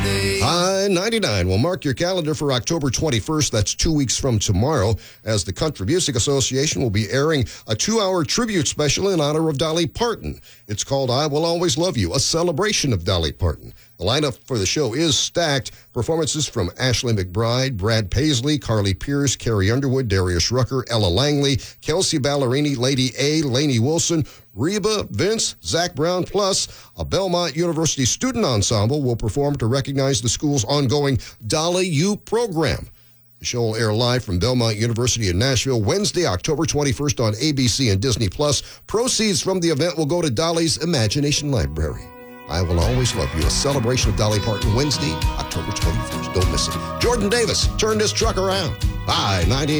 I-99 will mark your calendar for October 21st. That's 2 weeks from tomorrow, as the Country Music Association will be airing a 2-hour tribute special in honor of Dolly Parton. It's called I Will Always Love You, a celebration of Dolly Parton. The lineup for the show is stacked. Performances from Ashley McBryde, Brad Paisley, Carly Pierce, Carrie Underwood, Darius Rucker, Ella Langley, Kelsey Ballerini, Lady A, Lainey Wilson, Reba, Vince, Zach Brown, plus a Belmont University student ensemble will perform to recognize the school's ongoing Dolly U program. The show will air live from Belmont University in Nashville Wednesday, October 21st on ABC and Disney+. Proceeds from the event will go to Dolly's Imagination Library. I Will Always Love You, a celebration of Dolly Parton, Wednesday, October 21st. Don't miss it. Jordan Davis, turn this truck around. I-90.